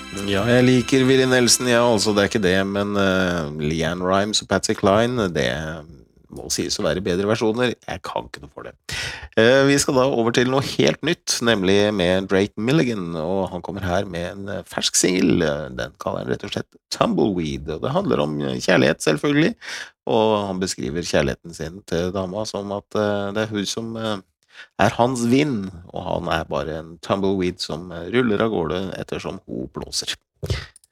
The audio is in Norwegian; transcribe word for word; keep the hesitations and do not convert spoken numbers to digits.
Ja, jeg liker Willie Nelson, ja, altså det er ikke det, men uh, Leanne Rimes og Patsy Cline, det må sies å være bedre versjoner. Jeg kan ikke noe for det. Uh, vi skal da over til noe helt nytt, nemlig med Drake Milligan, og han kommer her med en uh, fersk single. Den kaller han rett og slett Tumbleweed, og det handler om kjærlighet selvfølgelig, og han beskriver kjærligheten sin til dama som at uh, det er hun som uh, er hans vind, og han er bare en tumbleweed som ruller av gårde ettersom hun blåser.